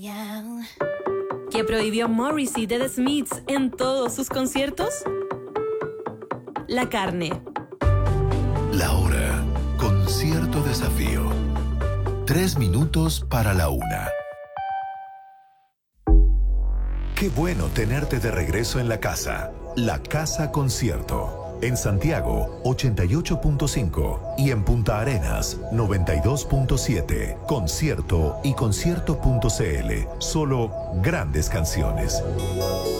¿Que prohibió Morrissey de The Smiths en todos sus conciertos? La carne. La hora con cierto desafío. 3 minutos para la 1. Qué bueno tenerte de regreso en la casa. La Casa Concierto. En Santiago, 88.5 y en Punta Arenas, 92.7. Concierto y concierto.cl. Solo grandes canciones.